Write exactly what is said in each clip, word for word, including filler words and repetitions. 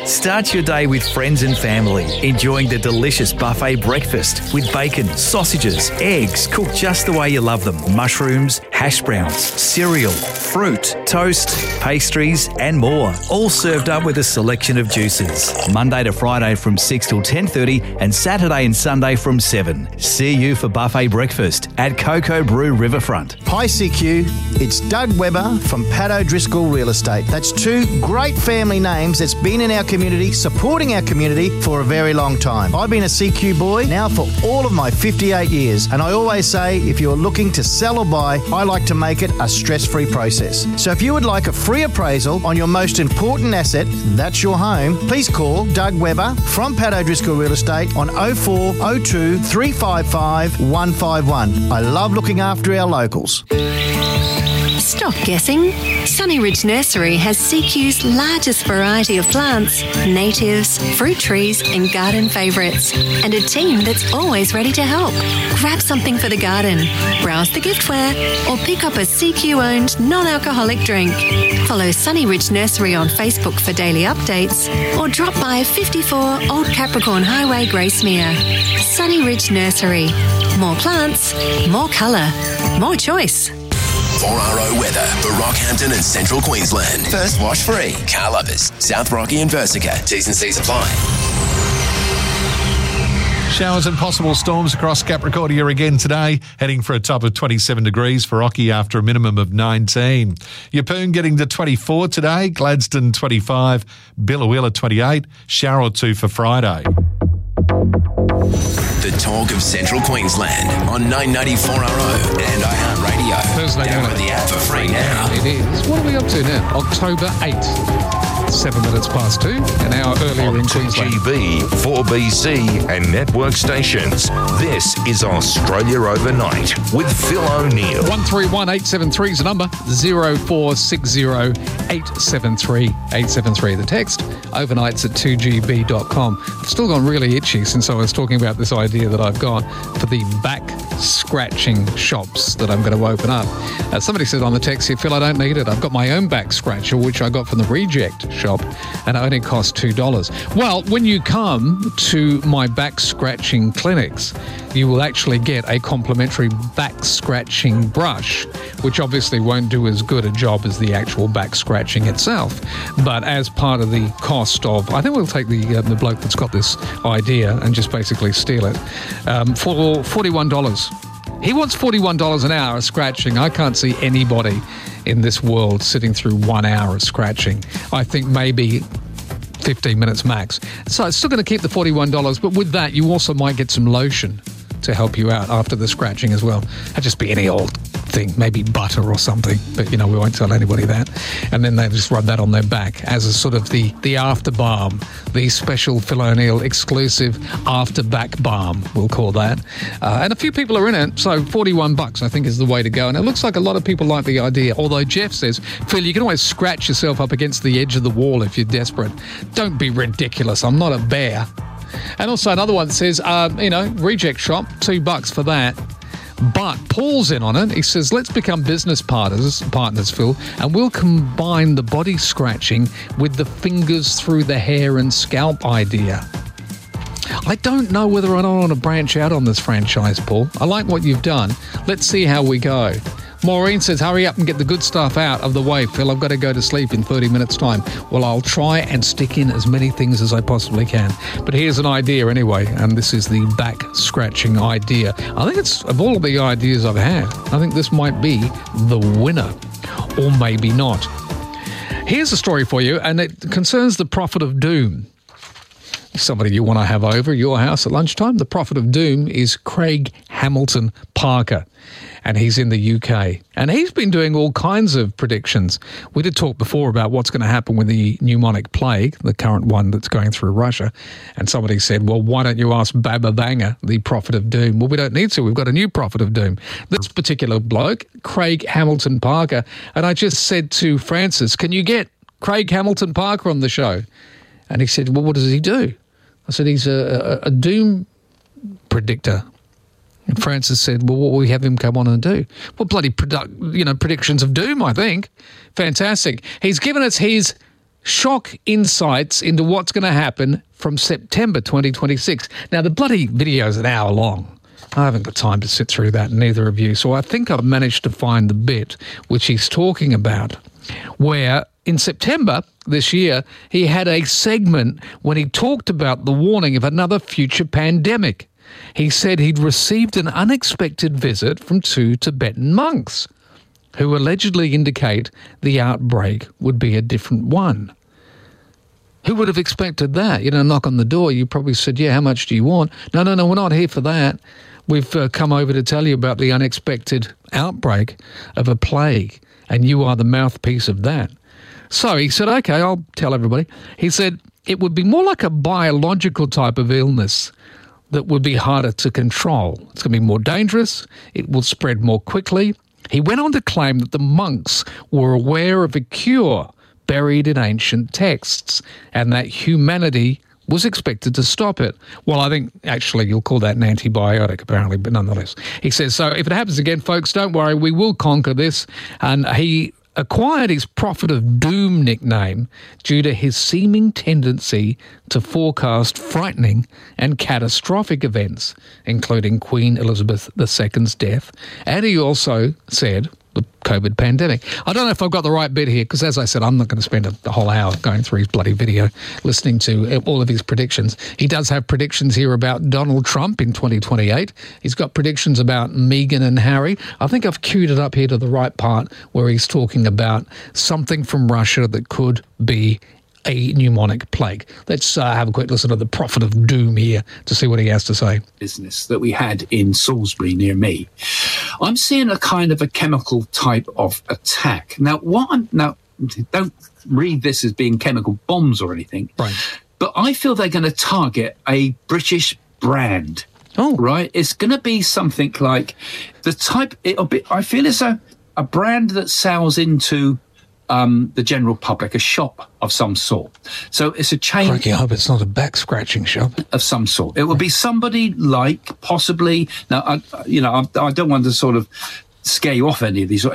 Start your day with friends and family, enjoying the delicious buffet breakfast with bacon, sausages, eggs cooked just the way you love them, mushrooms, hash browns, cereal, fruit, toast, pastries and more, all served up with a selection of juices. Monday to Friday from six till ten thirty and Saturday and Sunday from seven. See you for buffet breakfast at Cocoa Brew Riverfront. Hi C Q, it's Doug Webber from Pat O'Driscoll Real Estate. That's two great family names that's been in our community, supporting our community for a very long time. I've been a C Q boy now for all of my fifty-eight years, and I always say if you're looking to sell or buy, I like to make it a stress-free process. So if you would like a free appraisal on your most important asset, that's your home, please call Doug Webber from Pat O'Driscoll Real Estate on oh four oh two, three five five, one five one. I love looking after our locals. Stop guessing. Sunny Ridge Nursery has C Q's largest variety of plants, natives, fruit trees and garden favourites, and a team that's always ready to help. Grab something for the garden, browse the giftware, or pick up a C Q-owned non-alcoholic drink. Follow Sunny Ridge Nursery on Facebook for daily updates, or drop by fifty-four Old Capricorn Highway, Gracemere. Sunny Ridge Nursery. More plants, more colour, more choice. four R O weather for Rockhampton and Central Queensland. First wash free. Car Lovers, South Rocky and Versica. T's and C's apply. Showers and possible storms across Capricornia again today, heading for a top of twenty-seven degrees for Rocky after a minimum of nineteen. Yeppoon getting to twenty-four today, Gladstone twenty-five, Billawilla twenty-eight, shower or two for Friday. The talk of Central Queensland on nine ninety-four R O and iHeartRadio. Thursday Download the app for free now. It is. What are we up to now? October eighth. Seven minutes past two, an hour earlier on in two Queensland. G B, four B C and network stations. This is Australia Overnight with Phil O'Neill. one three one eight seven three is the number. zero four six zero eight seven three eight seven three. The text, overnights at two G B dot com. I've still gone really itchy since I was talking about this idea that I've got for the back scratching shops that I'm going to open up. Uh, somebody said on the text here, Phil, I don't need it. I've got my own back scratcher, which I got from the Reject shop, and it only costs two dollars. Well, when you come to my back scratching clinics, you will actually get a complimentary back scratching brush, which obviously won't do as good a job as the actual back scratching itself. But as part of the cost of, I think we'll take the uh, the bloke that's got this idea and just basically steal it um, for forty-one dollars. He wants forty-one dollars an hour of scratching. I can't see anybody in this world sitting through one hour of scratching. I think maybe fifteen minutes max. So it's still going to keep the forty-one dollars, but with that, you also might get some lotion to help you out after the scratching as well. That'd just be any old thing, maybe butter or something, but you know, we won't tell anybody that. And then they just rub that on their back as a sort of the, the after balm, the special Phil O'Neill exclusive after back balm, we'll call that. Uh, and a few people are in it, so forty-one bucks I think is the way to go. And it looks like a lot of people like the idea, although Jeff says, Phil, you can always scratch yourself up against the edge of the wall if you're desperate. Don't be ridiculous, I'm not a bear. And also another one that says, uh, you know, Reject shop, two bucks for that. But Paul's in on it. He says, let's become business partners, partners, Phil, and we'll combine the body scratching with the fingers through the hair and scalp idea. I don't know whether I don't want to branch out on this franchise, Paul. I like what you've done. Let's see how we go. Maureen says, hurry up and get the good stuff out of the way, Phil. I've got to go to sleep in thirty minutes' time. Well, I'll try and stick in as many things as I possibly can. But here's an idea anyway, and this is the back scratching idea. I think it's, of all of the ideas I've had, I think this might be the winner, or maybe not. Here's a story for you, and it concerns the Prophet of Doom. Somebody you want to have over your house at lunchtime. The Prophet of Doom is Craig Hamilton Parker, and he's in the U K. And he's been doing all kinds of predictions. We did talk before about what's going to happen with the pneumonic plague, the current one that's going through Russia. And somebody said, well, why don't you ask Baba Vanga, the Prophet of Doom? Well, we don't need to. We've got a new Prophet of Doom. This particular bloke, Craig Hamilton Parker. And I just said to Francis, can you get Craig Hamilton Parker on the show? And he said, well, what does he do? I said, he's a, a, a doom predictor. And Francis said, well, what will we have him come on and do? Well, bloody, produ- you know, predictions of doom, I think. Fantastic. He's given us his shock insights into what's going to happen from September twenty twenty-six. Now, the bloody video is an hour long. I haven't got time to sit through that, neither of you. So I think I've managed to find the bit which he's talking about, where in September this year, he had a segment when he talked about the warning of another future pandemic. He said he'd received an unexpected visit from two Tibetan monks who allegedly indicate the outbreak would be a different one. Who would have expected that? You know, knock on the door, you probably said, yeah, how much do you want? No, no, no, we're not here for that. We've uh, come over to tell you about the unexpected outbreak of a plague, and you are the mouthpiece of that. So he said, okay, I'll tell everybody. He said it would be more like a biological type of illness that would be harder to control. It's going to be more dangerous. It will spread more quickly. He went on to claim that the monks were aware of a cure buried in ancient texts and that humanity was expected to stop it. Well, I think actually you'll call that an antibiotic apparently, but nonetheless. He says, so if it happens again, folks, don't worry, we will conquer this. And he acquired his Prophet of Doom nickname due to his seeming tendency to forecast frightening and catastrophic events, including Queen Elizabeth the Second's death. And he also said the COVID pandemic. I don't know if I've got the right bit here, because as I said, I'm not going to spend a, a whole hour going through his bloody video, listening to all of his predictions. He does have predictions here about Donald Trump in twenty twenty-eight. He's got predictions about Meghan and Harry. I think I've queued it up here to the right part where he's talking about something from Russia that could be a pneumonic plague. Let's uh, have a quick listen to the Prophet of Doom here to see what he has to say. Business that we had in Salisbury near me. I'm seeing a kind of a chemical type of attack. Now, what I'm, now, don't read this as being chemical bombs or anything, right? But I feel they're going to target a British brand. Oh, right. It's going to be something like the type. It'll be. I feel it's a a brand that sells into Um, the general public, a shop of some sort. So it's a chain. Crikey, I hope it's not a back scratching shop of some sort. It will be somebody like possibly. Now, I, you know, I, I don't want to sort of scare you off any of these.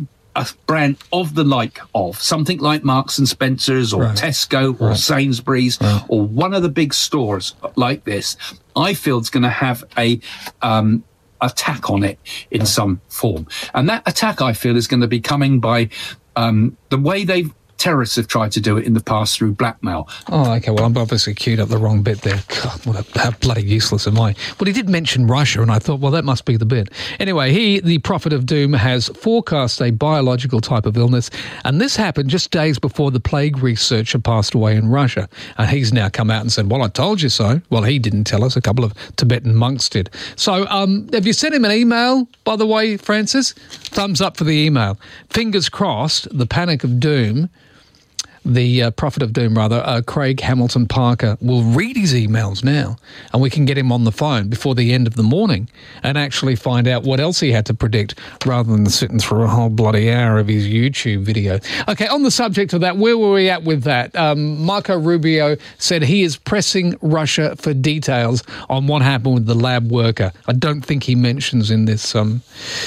A brand of the like of something like Marks and Spencer's or right. Tesco or right. Sainsbury's right. or one of the big stores like this. I feel it's going to have a um, attack on it in some form, and that attack I feel is going to be coming by. Um, the way they've terrorists have tried to do it in the past through blackmail. Oh, okay. Well, I'm obviously queued up the wrong bit there. God, what a, how bloody useless am I? Well, he did mention Russia, and I thought, well, that must be the bit. Anyway, he, the Prophet of Doom, has forecast a biological type of illness, and this happened just days before the plague researcher passed away in Russia. And he's now come out and said, well, I told you so. Well, he didn't tell us. A couple of Tibetan monks did. So um, have you sent him an email, by the way, Francis? Thumbs up for the email. Fingers crossed, the Panic of Doom, the uh, Prophet of Doom, rather, uh, Craig Hamilton Parker, will read his emails now, and we can get him on the phone before the end of the morning and actually find out what else he had to predict rather than sitting through a whole bloody hour of his YouTube video. Okay, on the subject of that, where were we at with that? Um, Marco Rubio said he is pressing Russia for details on what happened with the lab worker. I don't think he mentions in this um,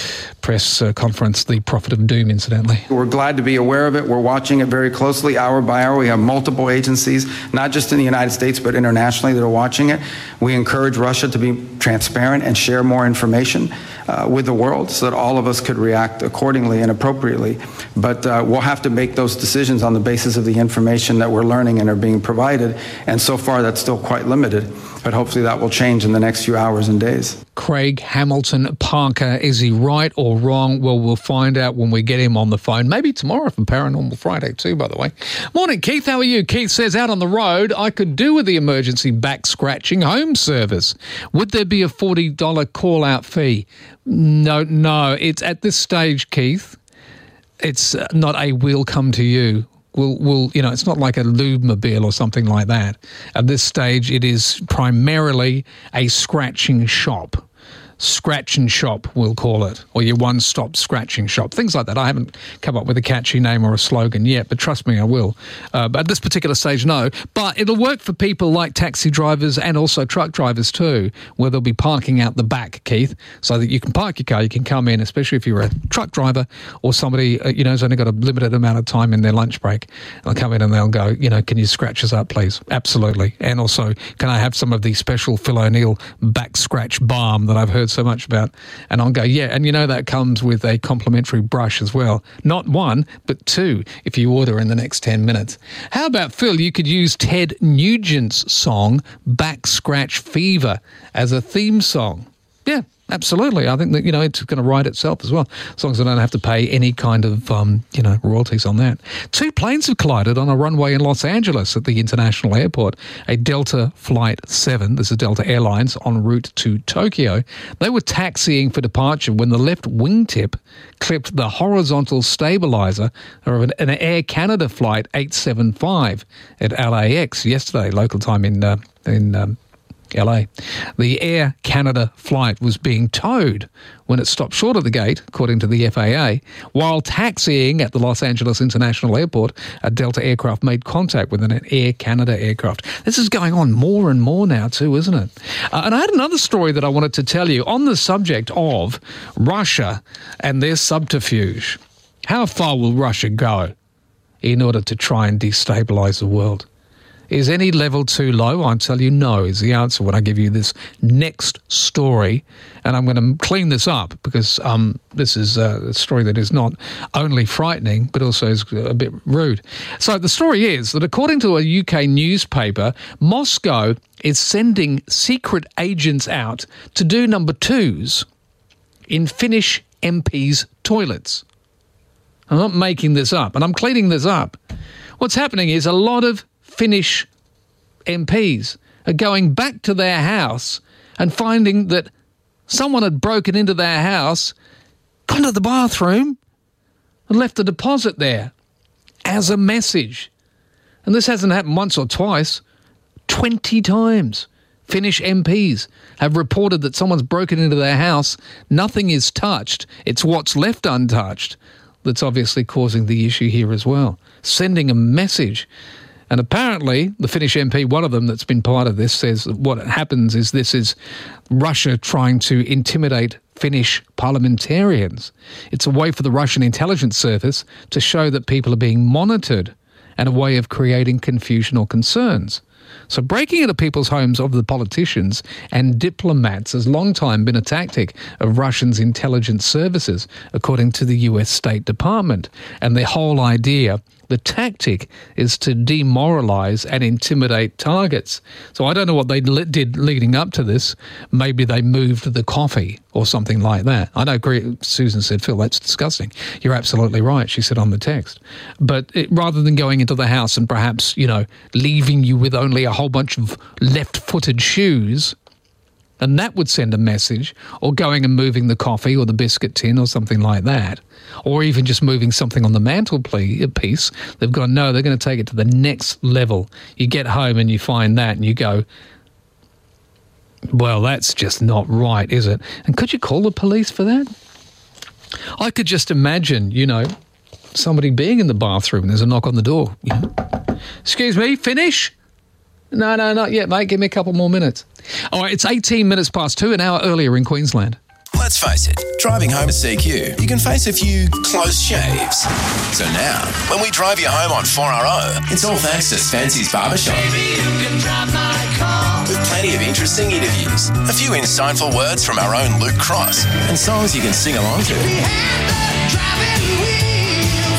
press uh, conference the Prophet of Doom, incidentally. We're glad to be aware of it. We're watching it very closely. Hour by hour, we have multiple agencies, not just in the United States, but internationally, that are watching it. We encourage Russia to be transparent and share more information uh, with the world so that all of us could react accordingly and appropriately. But uh, we'll have to make those decisions on the basis of the information that we're learning and are being provided. And so far, that's still quite limited. But hopefully that will change in the next few hours and days. Craig Hamilton Parker, is he right or wrong? Well, we'll find out when we get him on the phone. Maybe tomorrow for Paranormal Friday too, by the way. Morning, Keith. How are you? Keith says, out on the road, I could do with the emergency back scratching home service. Would there be a forty dollars call-out fee? No, no. It's at this stage, Keith, it's not a we'll come to you. Will will you know? It's not like a Lube-mobile or something like that. At this stage, it is primarily a scratching shop. scratch and shop, we'll call it, or your one-stop scratching shop, things like that. I haven't come up with a catchy name or a slogan yet, but trust me, I will. Uh, but at this particular stage, no. But it'll work for people like taxi drivers and also truck drivers too, where they'll be parking out the back, Keith, so that you can park your car, you can come in, especially if you're a truck driver or somebody, uh, you know, who's only got a limited amount of time in their lunch break. They'll come in and they'll go, you know, can you scratch us up, please? Absolutely. And also, can I have some of the special Phil O'Neill back scratch balm that I've heard so much about? And I'll go, yeah. And you know, that comes with a complimentary brush as well. Not one, but two, if you order in the next ten minutes. How about, Phil, you could use Ted Nugent's song, Back Scratch Fever, as a theme song. Yeah, absolutely. I think that, you know, it's going to write itself as well, as long as I don't have to pay any kind of, um, you know, royalties on that. Two planes have collided on a runway in Los Angeles at the international airport. A Delta Flight seven, this is Delta Airlines, en route to Tokyo. They were taxiing for departure when the left wingtip clipped the horizontal stabilizer of an, an Air Canada Flight eight seventy-five at L A X yesterday, local time in uh, in um, L A. The Air Canada flight was being towed when it stopped short of the gate, according to the F A A. While taxiing at the Los Angeles International Airport, a Delta aircraft made contact with an Air Canada aircraft. This is going on more and more now too, isn't it? Uh, and I had another story that I wanted to tell you on the subject of Russia and their subterfuge. How far will Russia go in order to try and destabilise the world? Is any level too low? I'll tell you no is the answer when I give you this next story. And I'm going to clean this up because um, this is a story that is not only frightening, but also is a bit rude. So the story is that according to a U K newspaper, Moscow is sending secret agents out to do number twos in Finnish M Ps' toilets. I'm not making this up, and I'm cleaning this up. What's happening is a lot of Finnish M Ps are going back to their house and finding that someone had broken into their house, gone to the bathroom, and left a deposit there as a message. And this hasn't happened once or twice, twenty times. Finnish M Ps have reported that someone's broken into their house, nothing is touched, it's what's left untouched that's obviously causing the issue here as well. Sending a message. And apparently, the Finnish M P, one of them that's been part of this, says that what happens is this is Russia trying to intimidate Finnish parliamentarians. It's a way for the Russian intelligence service to show that people are being monitored and a way of creating confusion or concerns. So breaking into people's homes of the politicians and diplomats has long time been a tactic of Russia's intelligence services, according to the U S State Department. And the whole idea, the tactic, is to demoralise and intimidate targets. So I don't know what they did leading up to this. Maybe they moved the coffee or something like that. I know Susan said, Phil, that's disgusting. You're absolutely right, she said on the text. But it, rather than going into the house and perhaps, you know, leaving you with only a whole bunch of left-footed shoes, and that would send a message, or going and moving the coffee or the biscuit tin or something like that, or even just moving something on the mantelpiece, they've gone, no, they're going to take it to the next level. You get home and you find that and you go, well, that's just not right, is it? And could you call the police for that? I could just imagine, you know, somebody being in the bathroom and there's a knock on the door. You know, excuse me, finish? No, no, not yet, mate. Give me a couple more minutes. All right, it's eighteen minutes past two, an hour earlier in Queensland. Let's face it, driving home at C Q, you can face a few close shaves. So now, when we drive you home on four R O, it's all thanks to Spency's Barbershop. Baby, you can drive my car. With plenty of interesting interviews, a few insightful words from our own Luke Cross, and songs you can sing along to. We have the driving wheels.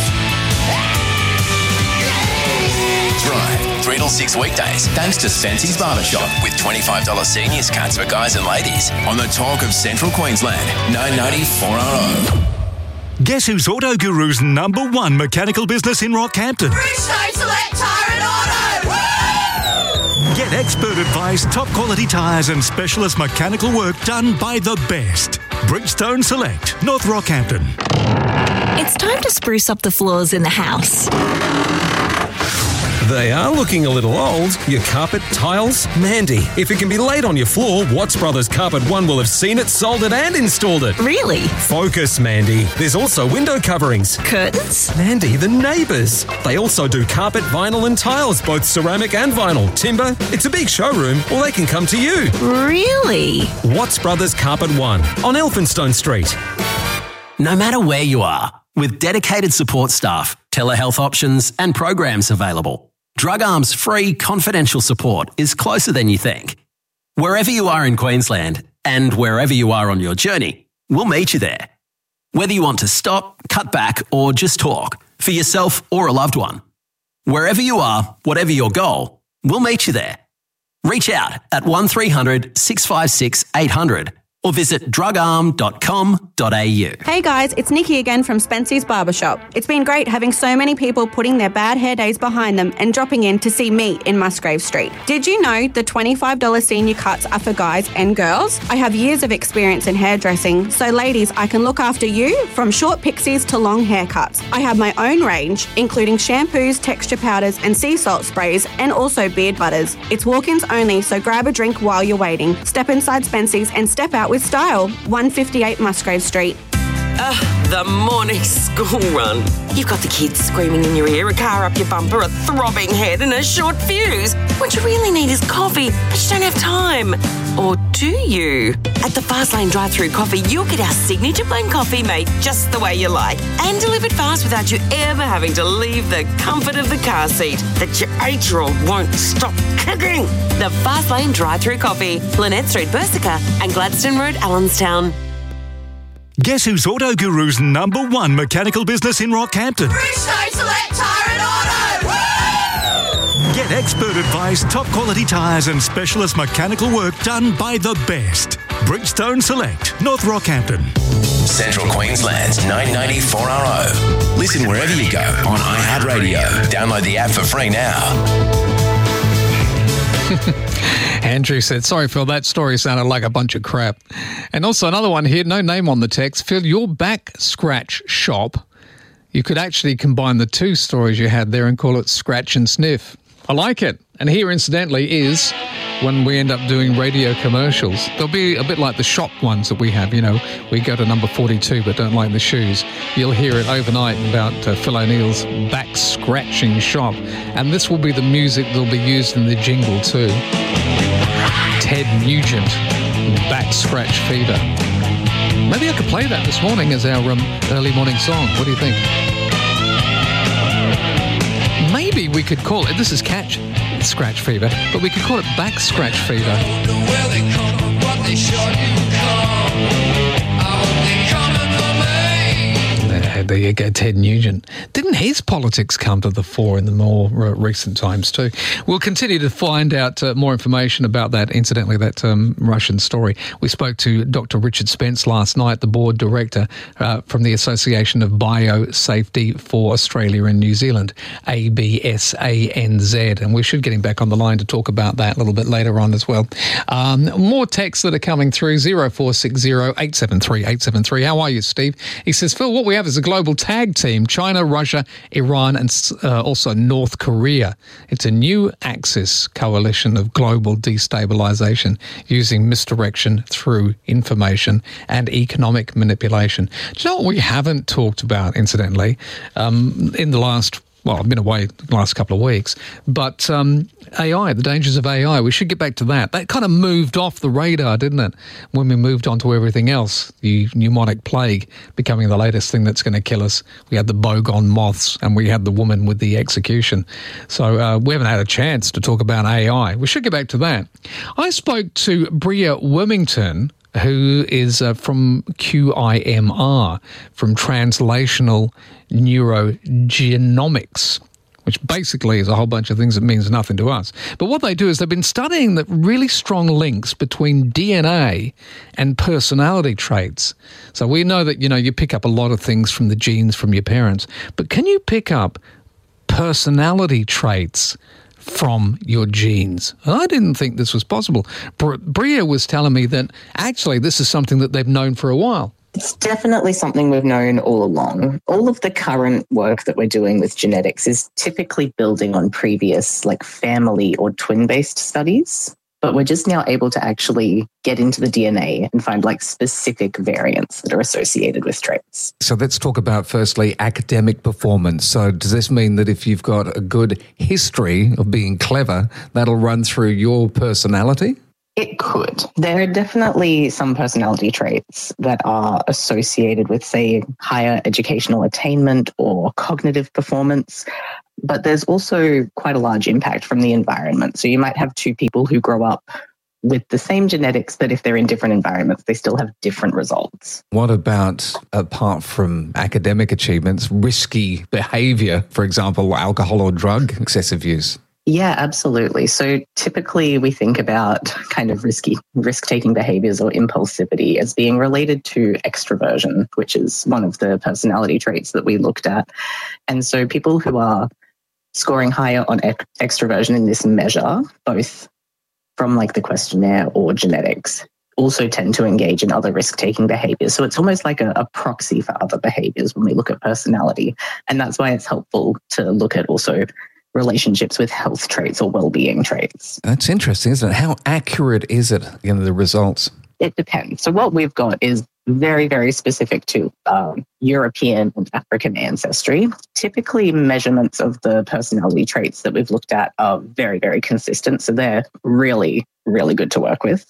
Drive three till six weekdays, thanks to Spency's Barbershop, with twenty-five dollars seniors cuts for guys and ladies on the talk of Central Queensland, nine ninety four R O. Guess who's Auto Guru's number one mechanical business in Rockhampton? Bridgestone Select Tyre and Auto! Woo! Get expert advice, top quality tyres and specialist mechanical work done by the best. Bridgestone Select, North Rockhampton. It's time to spruce up the floors in the house. They are looking a little old. Your carpet, tiles? Mandy, if it can be laid on your floor, Watts Brothers Carpet One will have seen it, sold it and installed it. Really? Focus, Mandy. There's also window coverings. Curtains? Mandy, the neighbours. They also do carpet, vinyl and tiles, both ceramic and vinyl. Timber. It's a big showroom, or they can come to you. Really? Watts Brothers Carpet One on Elphinstone Street. No matter where you are, with dedicated support staff, telehealth options and programs available, Drug Arm's free confidential support is closer than you think. Wherever you are in Queensland and wherever you are on your journey, we'll meet you there. Whether you want to stop, cut back or just talk, for yourself or a loved one. Wherever you are, whatever your goal, we'll meet you there. Reach out at one three hundred six five six eight hundred or visit drug arm dot com dot a u. Hey guys, it's Nikki again from Spency's Barbershop. It's been great having so many people putting their bad hair days behind them and dropping in to see me in Musgrave Street. Did you know the twenty-five dollars senior cuts are for guys and girls? I have years of experience in hairdressing, so ladies, I can look after you from short pixies to long haircuts. I have my own range, including shampoos, texture powders and sea salt sprays, and also beard butters. It's walk-ins only, so grab a drink while you're waiting. Step inside Spency's and step out with style. one fifty-eight Musgrave Street. Ugh, the morning school run. You've got the kids screaming in your ear, a car up your bumper, a throbbing head and a short fuse. What you really need is coffee, but you don't have time. Or do you? At the Fastlane drive-through coffee, you'll get our signature blend coffee made just the way you like and delivered fast without you ever having to leave the comfort of the car seat that your eight-year-old won't stop kicking. The Fastlane drive-through coffee, Lynette Street, Bursica and Gladstone Road, Allenstown. Guess who's Auto Guru's number one mechanical business in Rockhampton? Bridgestone Select Tyre and Auto! Woo! Get expert advice, top quality tyres and specialist mechanical work done by the best. Bridgestone Select, North Rockhampton. Central Queensland's nine ninety four R O. Listen wherever you go on iHeartRadio. Download the app for free now. Andrew said, sorry, Phil, that story sounded like a bunch of crap. And also another one here, no name on the text. Phil, your back scratch shop, you could actually combine the two stories you had there and call it Scratch and Sniff. I like it. And here, incidentally, is when we end up doing radio commercials. They'll be a bit like the shop ones that we have. You know, we go to number forty-two but don't like the shoes. You'll hear it overnight about uh, Phil O'Neill's back scratching shop. And this will be the music that'll be used in the jingle too. Ted Nugent, Back Scratch Fever. Maybe I could play that this morning as our um, early morning song. What do you think? Maybe we could call it, this is Catch Scratch Fever, but we could call it Back Scratch Fever. There, there you go, Ted Nugent. Didn't his politics come to the fore in the more uh, recent times too? We'll continue to find out uh, more information about that, incidentally, that um, Russian story. We spoke to Doctor Richard Spence last night, the board director uh, from the Association of Biosafety for Australia and New Zealand, A B S A N Z, and we should get him back on the line to talk about that a little bit later on as well. Um, more texts that are coming through, zero four six zero eight seven three eight seven three. How are you, Steve? He says, Phil, what we have is a global tag team, China, Russia, Iran and uh, also North Korea. It's a new Axis coalition of global destabilization using misdirection through information and economic manipulation. Do you know what we haven't talked about, incidentally, um, in the last Well, I've been away the last couple of weeks, but um, A I, the dangers of A I, we should get back to that. That kind of moved off the radar, didn't it, when we moved on to everything else, the pneumonic plague becoming the latest thing that's going to kill us. We had the Bogon moths and we had the woman with the execution. So uh, we haven't had a chance to talk about A I. We should get back to that. I spoke to Bria Wormington, who is uh, from Q I M R, from Translational Neurogenomics, which basically is a whole bunch of things that means nothing to us. But what they do is they've been studying the really strong links between D N A and personality traits. So we know that, you know, you pick up a lot of things from the genes from your parents, but can you pick up personality traits from your genes? I didn't think this was possible. Bria was telling me that actually this is something that they've known for a while. It's definitely something we've known all along. All of the current work that we're doing with genetics is typically building on previous like family or twin-based studies, but we're just now able to actually get into the D N A and find like specific variants that are associated with traits. So let's talk about firstly academic performance. So does this mean that if you've got a good history of being clever, that'll run through your personality? It could. There are definitely some personality traits that are associated with, say, higher educational attainment or cognitive performance, but there's also quite a large impact from the environment. So you might have two people who grow up with the same genetics, but if they're in different environments, they still have different results. What about, apart from academic achievements, risky behaviour, for example, alcohol or drug excessive use? Yeah, absolutely. So typically we think about kind of risky, risk-taking behaviors or impulsivity as being related to extroversion, which is one of the personality traits that we looked at. And so people who are scoring higher on ex- extroversion in this measure, both from like the questionnaire or genetics, also tend to engage in other risk-taking behaviors. So it's almost like a, a proxy for other behaviors when we look at personality. And that's why it's helpful to look at also relationships with health traits or well-being traits. That's interesting, isn't it? How accurate is it, you know, the results? It depends. So what we've got is very, very specific to um, European and African ancestry. Typically, measurements of the personality traits that we've looked at are very, very consistent. So they're really, really good to work with.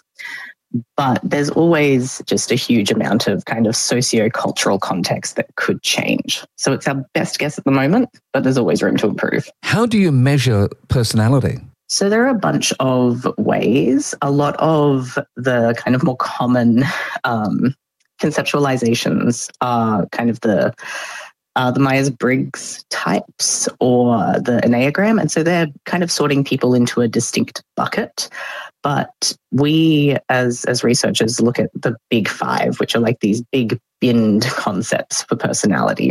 But there's always just a huge amount of kind of socio-cultural context that could change. So it's our best guess at the moment, but there's always room to improve. How do you measure personality? So there are a bunch of ways. A lot of the kind of more common um, conceptualizations are kind of the Uh, the Myers-Briggs types or the Enneagram. And so they're kind of sorting people into a distinct bucket. But we, as, as researchers, look at the big five, which are like these big binned concepts for personality.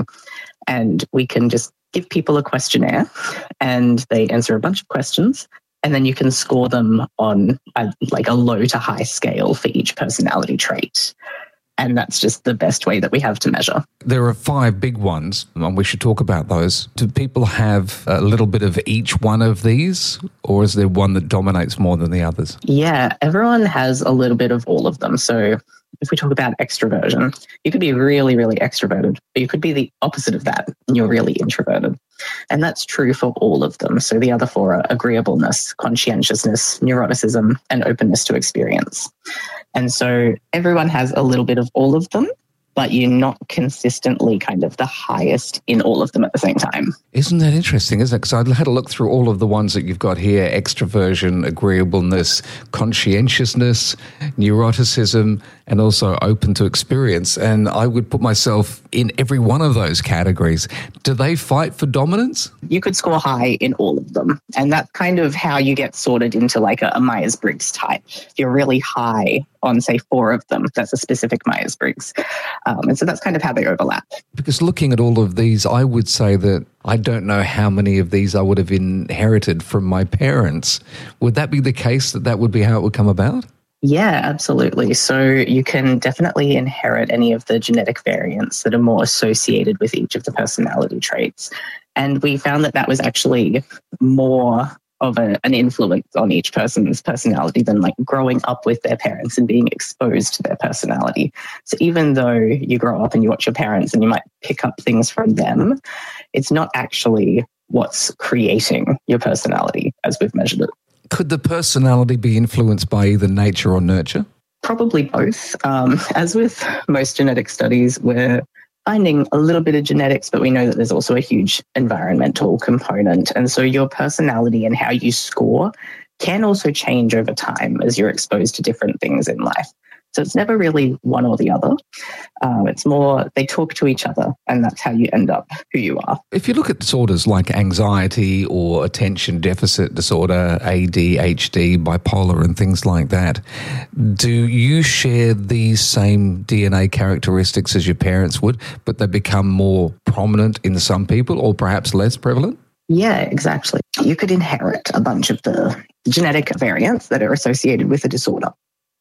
And we can just give people a questionnaire and they answer a bunch of questions. And then you can score them on a, like a low to high scale for each personality trait. And that's just the best way that we have to measure. There are five big ones, and we should talk about those. Do people have a little bit of each one of these, or is there one that dominates more than the others? Yeah, everyone has a little bit of all of them. So if we talk about extroversion, you could be really, really extroverted, but you could be the opposite of that, and you're really introverted. And that's true for all of them. So the other four are agreeableness, conscientiousness, neuroticism, and openness to experience. And so everyone has a little bit of all of them, but you're not consistently kind of the highest in all of them at the same time. Isn't that interesting, isn't it? Because I had a look through all of the ones that you've got here: extroversion, agreeableness, conscientiousness, neuroticism, and also open to experience. And I would put myself in every one of those categories. Do they fight for dominance? You could score high in all of them. And that's kind of how you get sorted into like a, a Myers-Briggs type. If you're really high on, say, four of them, that's a specific Myers-Briggs. Um, and so that's kind of how they overlap. Because looking at all of these, I would say that I don't know how many of these I would have inherited from my parents. Would that be the case, that that would be how it would come about? Yeah, absolutely. So you can definitely inherit any of the genetic variants that are more associated with each of the personality traits. And we found that that was actually more of a, an influence on each person's personality than like growing up with their parents and being exposed to their personality. So even though you grow up and you watch your parents and you might pick up things from them, it's not actually what's creating your personality as we've measured it. Could the personality be influenced by either nature or nurture? Probably both. Um, as with most genetic studies, we're finding a little bit of genetics, but we know that there's also a huge environmental component. And so your personality and how you score can also change over time as you're exposed to different things in life. So it's never really one or the other. Um, it's more they talk to each other, and that's how you end up who you are. If you look at disorders like anxiety or attention deficit disorder, A D H D, bipolar and things like that, do you share these same D N A characteristics as your parents would, but they become more prominent in some people or perhaps less prevalent? Yeah, exactly. You could inherit a bunch of the genetic variants that are associated with a disorder.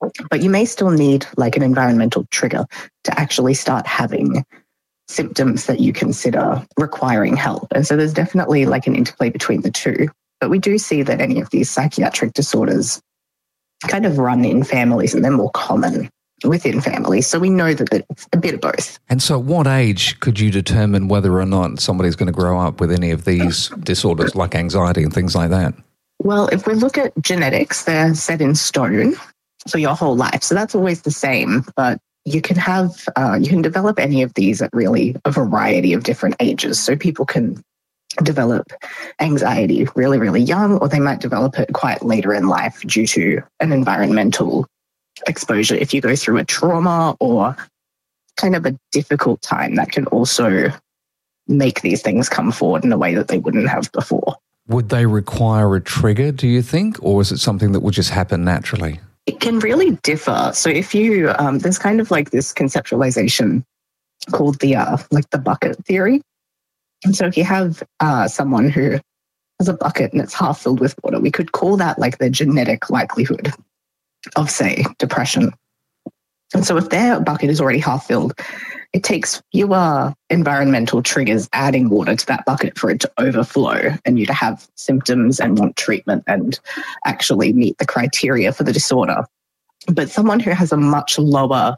But you may still need like an environmental trigger to actually start having symptoms that you consider requiring help. And so there's definitely like an interplay between the two. But we do see that any of these psychiatric disorders kind of run in families and they're more common within families. So we know that it's a bit of both. And so at what age could you determine whether or not somebody's going to grow up with any of these disorders like anxiety and things like that? Well, if we look at genetics, they're set in stone for your whole life. So that's always the same. But you can have, uh, you can develop any of these at really a variety of different ages. So people can develop anxiety really, really young, or they might develop it quite later in life due to an environmental exposure. If you go through a trauma or kind of a difficult time, that can also make these things come forward in a way that they wouldn't have before. Would they require a trigger, do you think, or is it something that would just happen naturally? It can really differ. So if you, um, there's kind of like this conceptualization called the, uh, like the bucket theory. And so if you have uh, someone who has a bucket and it's half filled with water, we could call that like the genetic likelihood of, say, depression. And so if their bucket is already half filled, it takes fewer environmental triggers adding water to that bucket for it to overflow and you to have symptoms and want treatment and actually meet the criteria for the disorder. But someone who has a much lower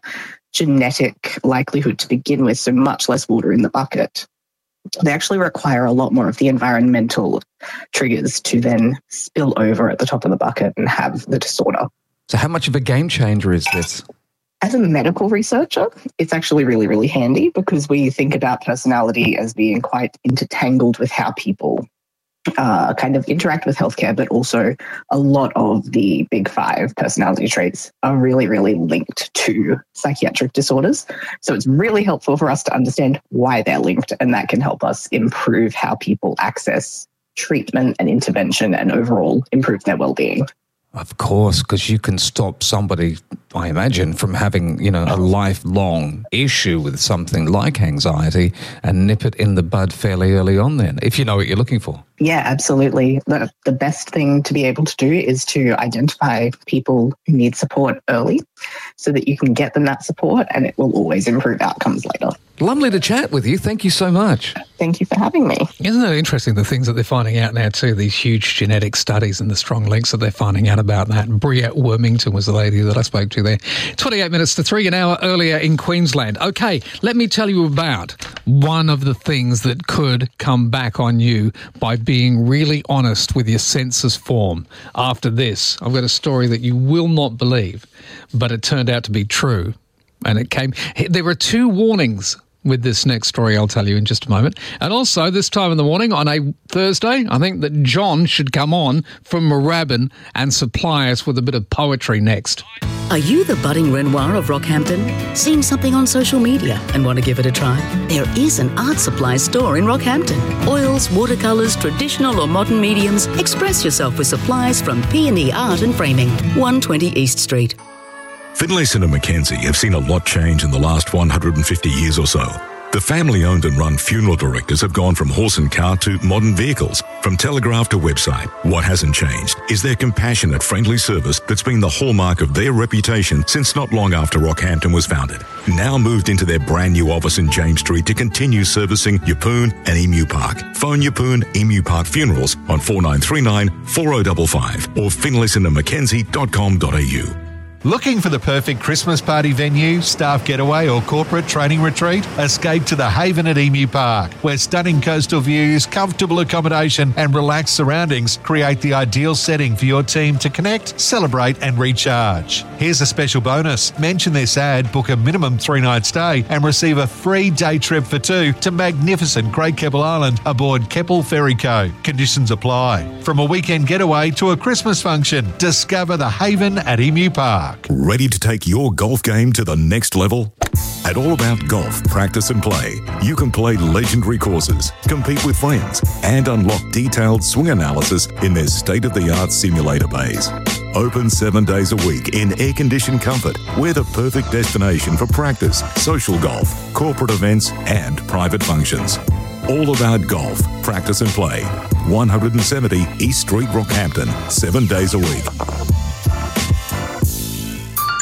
genetic likelihood to begin with, so much less water in the bucket, they actually require a lot more of the environmental triggers to then spill over at the top of the bucket and have the disorder. So how much of a game changer is this? As a medical researcher, it's actually really, really handy because we think about personality as being quite intertangled with how people uh, kind of interact with healthcare, but also a lot of the big five personality traits are really, really linked to psychiatric disorders. So it's really helpful for us to understand why they're linked, and that can help us improve how people access treatment and intervention and overall improve their well-being. Of course, because you can stop somebody, I imagine, from having, you know, a lifelong issue with something like anxiety and nip it in the bud fairly early on then, if you know what you're looking for. Yeah, absolutely. The, the best thing to be able to do is to identify people who need support early so that you can get them that support and it will always improve outcomes later. Lovely to chat with you. Thank you so much. Thank you for having me. Isn't it interesting, the things that they're finding out now too, these huge genetic studies and the strong links that they're finding out about that. Briette Wormington was the lady that I spoke to there. twenty-eight minutes to three, an hour earlier in Queensland. Okay, let me tell you about one of the things that could come back on you by being really honest with your census form. After this, I've got a story that you will not believe, but it turned out to be true. And it came, there were two warnings with this next story I'll tell you in just a moment. And also, this time in the morning on a Thursday, I think that John should come on from Moorabbin and supply us with a bit of poetry next. Are you the budding Renoir of Rockhampton? Seen something on social media and want to give it a try? There is an art supply store in Rockhampton. Oils, watercolours, traditional or modern mediums. Express yourself with supplies from P and E Art and Framing, one twenty East Street. Finlayson and Mackenzie have seen a lot change in the last one hundred fifty years or so. The family-owned and run funeral directors have gone from horse and cart to modern vehicles, from telegraph to website. What hasn't changed is their compassionate, friendly service that's been the hallmark of their reputation since not long after Rockhampton was founded. Now moved into their brand new office in James Street to continue servicing Yeppoon and Emu Park. Phone Yeppoon Emu Park Funerals on four nine three nine, four oh five five or finlayson and mackenzie dot com dot a u. Looking for the perfect Christmas party venue, staff getaway or corporate training retreat? Escape to the Haven at Emu Park, where stunning coastal views, comfortable accommodation and relaxed surroundings create the ideal setting for your team to connect, celebrate and recharge. Here's a special bonus. Mention this ad, book a minimum three-night stay and receive a free day trip for two to magnificent Great Keppel Island aboard Keppel Ferry Co. Conditions apply. From a weekend getaway to a Christmas function, discover the Haven at Emu Park. Ready to take your golf game to the next level? At All About Golf Practice and Play, you can play legendary courses, compete with friends, and unlock detailed swing analysis in their state-of-the-art simulator bays. Open seven days a week in air-conditioned comfort, we're the perfect destination for practice, social golf, corporate events, and private functions. All About Golf Practice and Play, one seventy East Street, Rockhampton, seven days a week.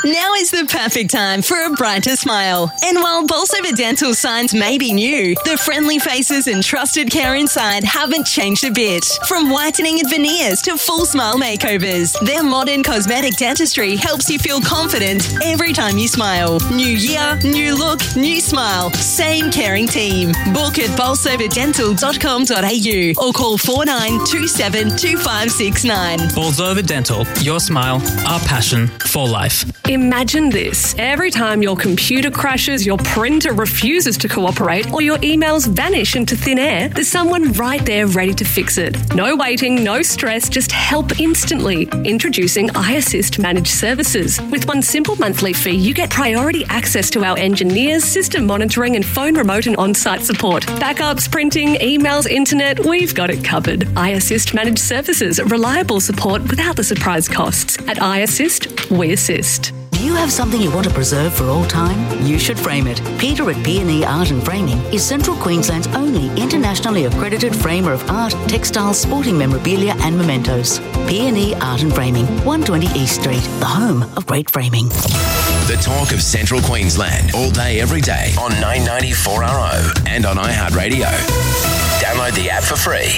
Now is the perfect time for a brighter smile. And while Bolsover Dental signs may be new, the friendly faces and trusted care inside haven't changed a bit. From whitening and veneers to full smile makeovers, their modern cosmetic dentistry helps you feel confident every time you smile. New year, new look, new smile. Same caring team. Book at bolsover dental dot com dot a u or call four nine two seven two five six nine. Bolsover Dental. Your smile, our passion for life. Imagine this. Every time your computer crashes, your printer refuses to cooperate, or your emails vanish into thin air, there's someone right there ready to fix it. No waiting, no stress, just help instantly. Introducing iAssist Managed Services. With one simple monthly fee, you get priority access to our engineers, system monitoring, and phone remote and on-site support. Backups, printing, emails, internet, we've got it covered. iAssist Managed Services. Reliable support without the surprise costs. At iAssist, we assist. Do you have something you want to preserve for all time? You should frame it. Peter at P and E Art and Framing is Central Queensland's only internationally accredited framer of art, textiles, sporting memorabilia and mementos. P and E Art and Framing, one twenty East Street, the home of great framing. The talk of Central Queensland, all day, every day on nine ninety four R O and on iHeartRadio. Download the app for free.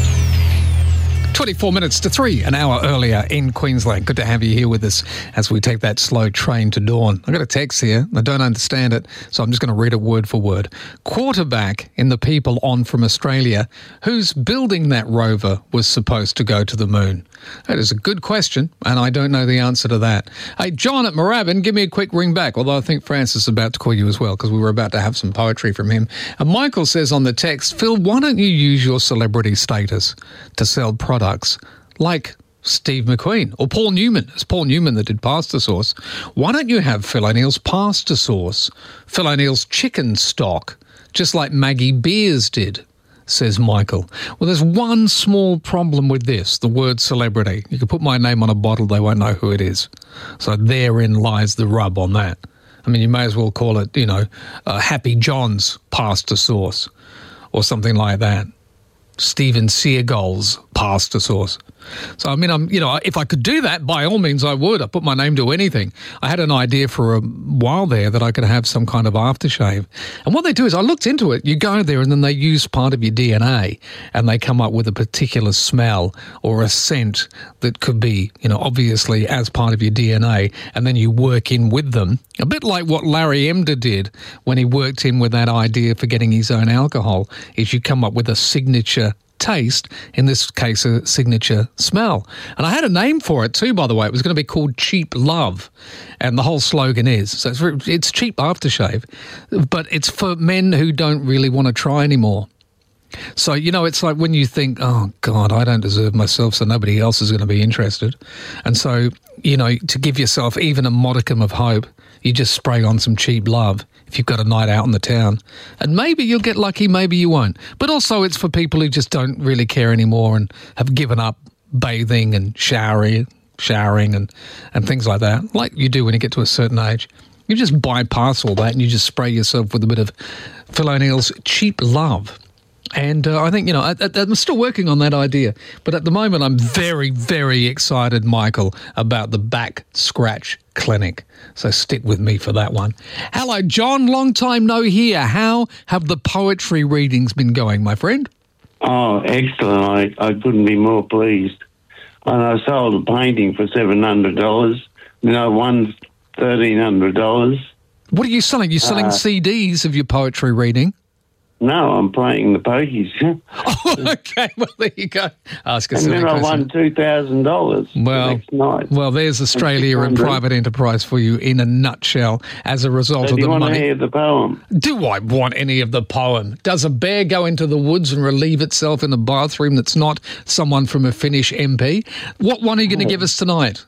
twenty-four minutes to three, an hour earlier in Queensland. Good to have you here with us as we take that slow train to dawn. I got a text here. I don't understand it, so I'm just going to read it word for word. Quarterback in the People on from Australia, who's building that rover was supposed to go to the moon? That is a good question, and I don't know the answer to that. Hey, John at Moorabbin, give me a quick ring back, although I think Francis is about to call you as well, because we were about to have some poetry from him. And Michael says on the text, Phil, why don't you use your celebrity status to sell products like Steve McQueen or Paul Newman? It's Paul Newman that did pasta sauce. Why don't you have Phil O'Neill's pasta sauce, Phil O'Neill's chicken stock, just like Maggie Beers did? Says Michael. Well, there's one small problem with this, the word celebrity. You can put my name on a bottle, they won't know who it is. So therein lies the rub on that. I mean, you may as well call it, you know, uh, Happy John's pasta sauce or something like that. Steven Seagal's pasta sauce. So, I mean, I'm, you know, if I could do that, by all means I would. I put my name to anything. I had an idea for a while there that I could have some kind of aftershave. And what they do is, I looked into it. You go there and then they use part of your D N A and they come up with a particular smell or a scent that could be, you know, obviously as part of your D N A, and then you work in with them. A bit like what Larry Emder did when he worked in with that idea for getting his own alcohol, is you come up with a signature taste, in this case a signature smell. And I had a name for it too, by the way. It was going to be called Cheap Love, and the whole slogan is, so it's, it's cheap aftershave, but it's for men who don't really want to try anymore. So, you know, it's like when you think, oh God, I don't deserve myself, so nobody else is going to be interested. And so, you know, to give yourself even a modicum of hope, you just spray on some Cheap Love if you've got a night out in the town. And maybe you'll get lucky, maybe you won't. But also it's for people who just don't really care anymore and have given up bathing and showering, showering and, and things like that, like you do when you get to a certain age. You just bypass all that and you just spray yourself with a bit of Phil O'Neill's Cheap Love. And uh, I think, you know, I, I, I'm still working on that idea. But at the moment, I'm very, very excited, Michael, about the Back Scratch Clinic. So stick with me for that one. Hello, John. Long time no hear. How have the poetry readings been going, my friend? Oh, excellent. I, I couldn't be more pleased. And I sold a painting for seven hundred dollars. You know, one's thirteen hundred dollars. What are you selling? You're selling uh, C Ds of your poetry reading? No, I'm playing the pokies. Oh, okay. Well, there you go. Ask a and silly then I question. won two thousand dollars well, the next night. Well, there's Australia and private enterprise for you in a nutshell as a result so of do the you want money. to hear the poem? Do I want any of the poem? Does a bear go into the woods and relieve itself in a bathroom that's not someone from a Finnish M P? What one are you going to give us tonight?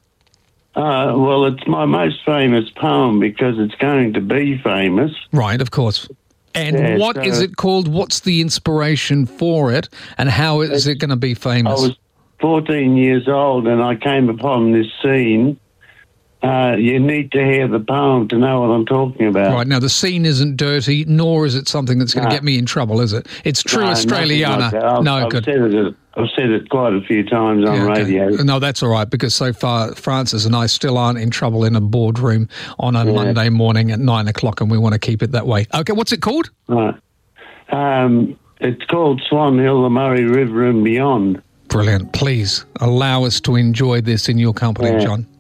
Uh, well, it's my most famous poem because it's going to be famous. Right, of course. And yeah, what so is it called? What's the inspiration for it? And how is it going to be famous? I was fourteen years old and I came upon this scene Uh, you need to hear the poem to know what I'm talking about. Right, now the scene isn't dirty, nor is it something that's going to No. get me in trouble, is it? It's true No, Australiana. nothing like that. I've, no, I've good. Said it, I've said it quite a few times on Yeah, okay. radio. No, that's all right, because so far Francis and I still aren't in trouble in a boardroom on a Yeah. Monday morning at nine o'clock, and we want to keep it that way. Okay, what's it called? Right. Um, it's called Swan Hill, the Murray River and Beyond. Brilliant. Please allow us to enjoy this in your company, Yeah. John.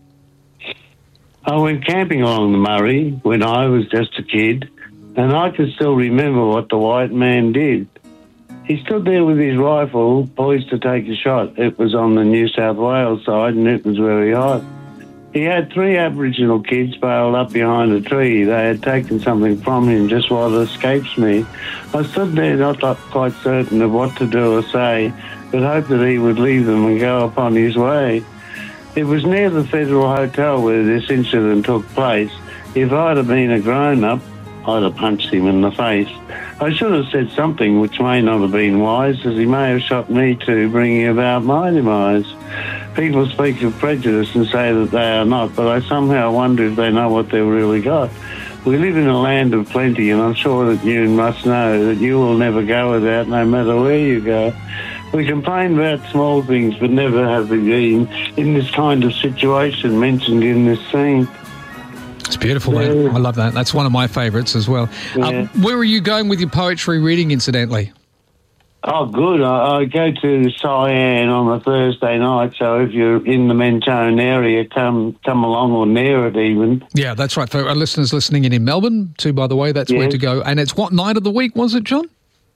I went camping along the Murray when I was just a kid, and I can still remember what the white man did. He stood there with his rifle, poised to take a shot. It was on the New South Wales side, and it was very hot. He had three Aboriginal kids bailed up behind a tree. They had taken something from him, just what escapes me. I stood there not quite certain of what to do or say, but hoped that he would leave them and go upon his way. It was near the Federal Hotel where this incident took place. If I'd have been a grown-up, I'd have punched him in the face. I should have said something which may not have been wise, as he may have shot me too, bringing about my demise. People speak of prejudice and say that they are not, but I somehow wonder if they know what they've really got. We live in a land of plenty, and I'm sure that you must know that you will never go without, no matter where you go. We complain about small things, but never have we been in this kind of situation mentioned in this scene. It's beautiful, man. I love that. That's one of my favourites as well. Yeah. Um, where are you going with your poetry reading, incidentally? Oh, good. I, I go to Cyan on a Thursday night, so if you're in the Mentone area, come come along, or near it even. Yeah, that's right. For our listeners listening in in Melbourne, too, by the way, that's where Yes. to go. And it's what night of the week, was it, John?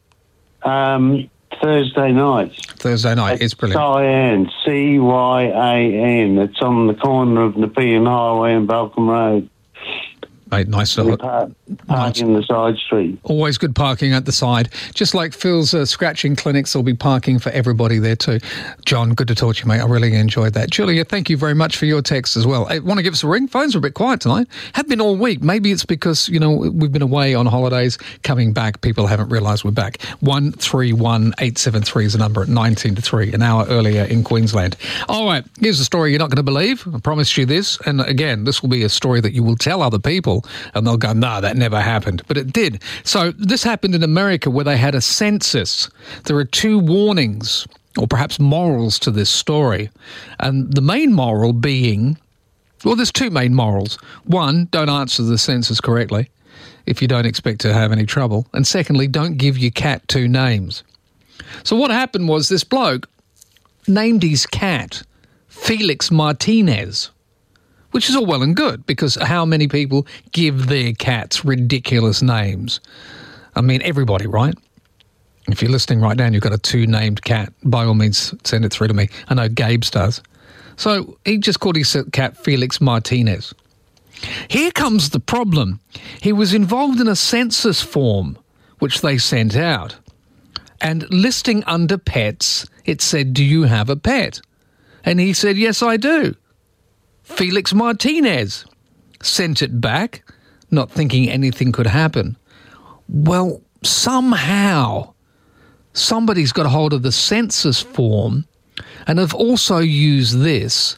Um, Thursday nights. Thursday night. It's brilliant. Cyan, C Y A N. It's on the corner of Nepean Highway and Balcombe Road. Mate, nice. You park, park in the side street. Always good parking at the side. Just like Phil's uh, scratching clinics, there'll be parking for everybody there too. John, good to talk to you, mate. I really enjoyed that. Julia, thank you very much for your text as well. Hey, want to give us a ring? Phones are a bit quiet tonight. Have been all week. Maybe it's because, you know, we've been away on holidays. Coming back, people haven't realised we're back. one three one eight seven three is the number at nineteen to three, an hour earlier in Queensland. All right, here's a story you're not going to believe. I promised you this. And again, this will be a story that you will tell other people and they'll go, no, that never happened. But it did. So this happened in America where they had a census. There are two warnings, or perhaps morals, to this story. And the main moral being, well, there's two main morals. One, don't answer the census correctly if you don't expect to have any trouble. And secondly, don't give your cat two names. So what happened was this bloke named his cat Felix Martinez, which is all well and good, because how many people give their cats ridiculous names? I mean, everybody, right? If you're listening right now and you've got a two-named cat, by all means, send it through to me. I know Gabe's does. So he just called his cat Felix Martinez. Here comes the problem. He was involved in a census form, which they sent out. And listing under pets, it said, do you have a pet? And he said, yes, I do. Felix Martinez. Sent it back, not thinking anything could happen. Well, somehow somebody's got a hold of the census form and have also used this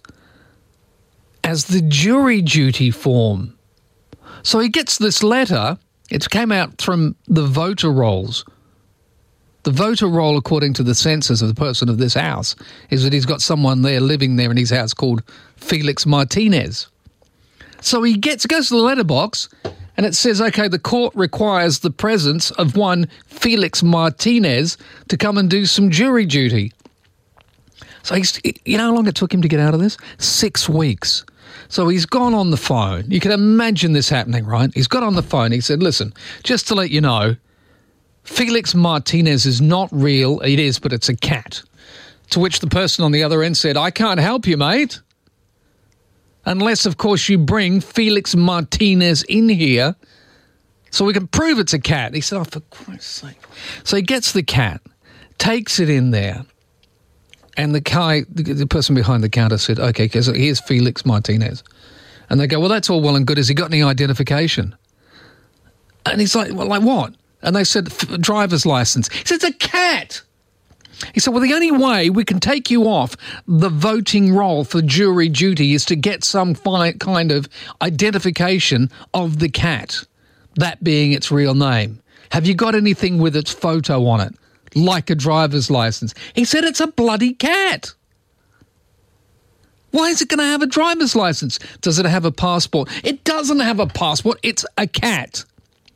as the jury duty form. So he gets this letter. It came out from the voter rolls. The voter roll, according to the census of the person of this house, is that he's got someone there living there in his house called Felix Martinez. So he gets goes to the letterbox and it says, okay, the court requires the presence of one Felix Martinez to come and do some jury duty. So he's, you know how long it took him to get out of this? Six weeks. So he's gone on the phone. You can imagine this happening, right? He's got on the phone. He said, listen, just to let you know, Felix Martinez is not real. It is, but it's a cat. To which the person on the other end said, I can't help you, mate. Unless, of course, you bring Felix Martinez in here so we can prove it's a cat. He said, oh, for Christ's sake. So he gets the cat, takes it in there, and the guy, the, the person behind the counter said, okay, so here's Felix Martinez. And they go, well, that's all well and good. Has he got any identification? And he's like, well, like what? And they said, driver's license. He said, it's a cat. He said, well, the only way we can take you off the voting roll for jury duty is to get some fi- kind of identification of the cat, that being its real name. Have you got anything with its photo on it, like a driver's license? He said, it's a bloody cat. Why is it going to have a driver's license? Does it have a passport? It doesn't have a passport. It's a cat.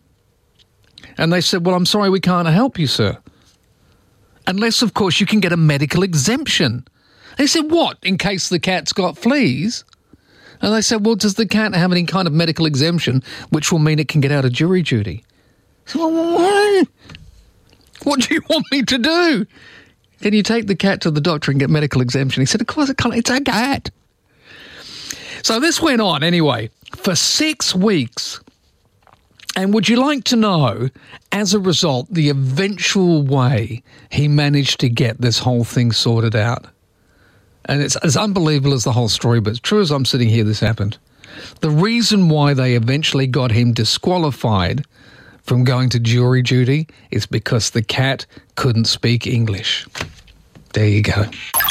And they said, well, I'm sorry, we can't help you, sir. Unless, of course, you can get a medical exemption. They said, what, in case the cat's got fleas? And they said, well, does the cat have any kind of medical exemption, which will mean it can get out of jury duty? So, well, what do you want me to do? Can you take the cat to the doctor and get medical exemption? He said, of course it can't. It's a cat. So this went on anyway for six weeks. And would you like to know, as a result, the eventual way he managed to get this whole thing sorted out? And it's as unbelievable as the whole story, but it's true as I'm sitting here, this happened. The reason why they eventually got him disqualified from going to jury duty is because the cat couldn't speak English. There you go.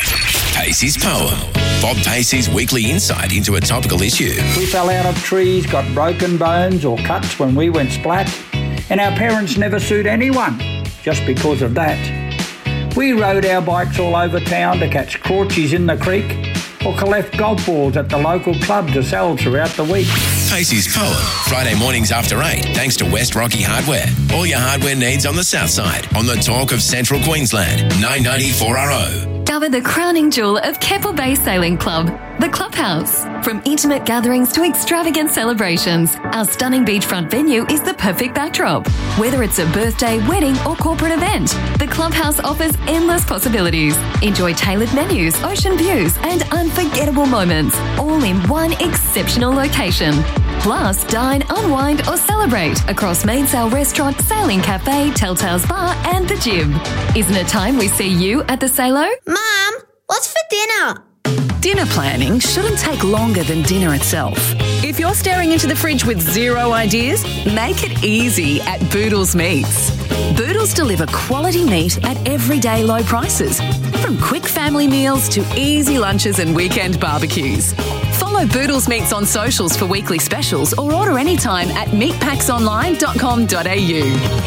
Pacey's Poem. Bob Pacey's weekly insight into a topical issue. We fell out of trees, got broken bones or cuts when we went splat, and our parents never sued anyone just because of that. We rode our bikes all over town to catch crouchies in the creek or collect golf balls at the local club to sell throughout the week. Pacey's Poem, Friday mornings after eight, thanks to West Rocky Hardware. All your hardware needs on the south side, on the talk of Central Queensland, nine ninety-four R O. Discover the crowning jewel of Keppel Bay Sailing Club, the Clubhouse. From intimate gatherings to extravagant celebrations, our stunning beachfront venue is the perfect backdrop. Whether it's a birthday, wedding or corporate event, the Clubhouse offers endless possibilities. Enjoy tailored menus, ocean views and unforgettable moments, all in one exceptional location. Plus, dine, unwind or celebrate across Mainsail Restaurant, Sailing Cafe, Telltale's Bar and the Gym. Isn't it time we see you at the Salo? Mum, what's for dinner? Dinner planning shouldn't take longer than dinner itself. If you're staring into the fridge with zero ideas, make it easy at Boodles Meats. Boodles deliver quality meat at everyday low prices, from quick family meals to easy lunches and weekend barbecues. Follow Boodles Meats on socials for weekly specials or order anytime at meat packs online dot com dot a u.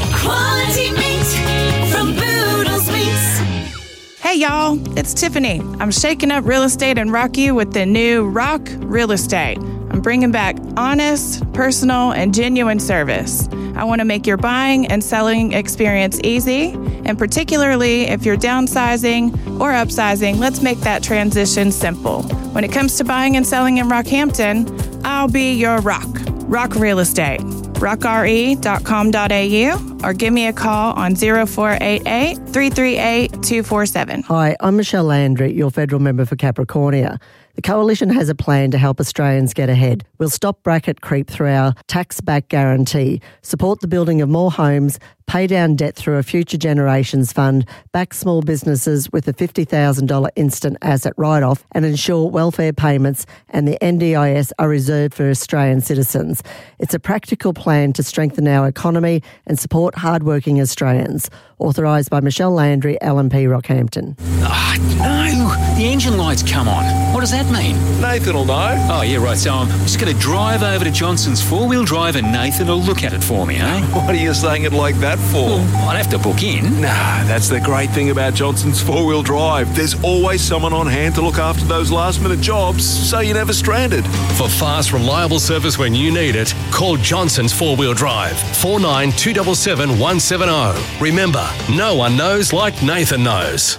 Quality meat from Boodles Meats. Hey y'all, it's Tiffany. I'm shaking up real estate in Rocky with the new Rock Real Estate. I'm bringing back honest, personal, and genuine service. I want to make your buying and selling experience easy, and particularly if you're downsizing or upsizing, let's make that transition simple. When it comes to buying and selling in Rockhampton, I'll be your rock. Rock Real Estate. rock r e dot com dot a u or give me a call on zero four eight eight, three three eight, two four seven. Hi, I'm Michelle Landry, your federal member for Capricornia. The Coalition has a plan to help Australians get ahead. We'll stop bracket creep through our tax-back guarantee, support the building of more homes, pay down debt through a Future Generations Fund, back small businesses with a fifty thousand dollars instant asset write-off and ensure welfare payments and the N D I S are reserved for Australian citizens. It's a practical plan to strengthen our economy and support hard-working Australians. Authorised by Michelle Landry, L M P Rockhampton. Ah, no! The engine light's come on. What does that mean? Nathan will know. Oh, yeah, right. So I'm just going to drive over to Johnson's four-wheel drive and Nathan will look at it for me, eh? What are you saying it like that for? Well, I'd have to book in. Nah, that's the great thing about Johnson's four-wheel drive. There's always someone on hand to look after those last-minute jobs, so you're never stranded. For fast, reliable service when you need it, call Johnson's four-wheel drive, four nine two seven seven one seven zero. Remember, no one knows like Nathan knows.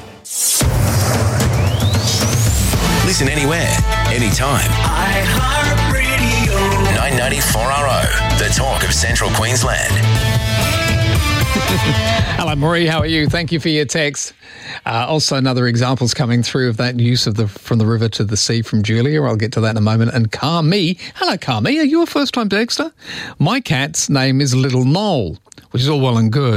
Listen anywhere, anytime. iHeartRadio. nine ninety-four R O, the talk of Central Queensland. Hello, Marie. How are you? Thank you for your text. Uh, also, another example's coming through of that use of the from the river to the sea from Julia. I'll get to that in a moment. And Carmi. Hello, Carmi. Are you a first-time texter? My cat's name is Little Noel, which is all well and good,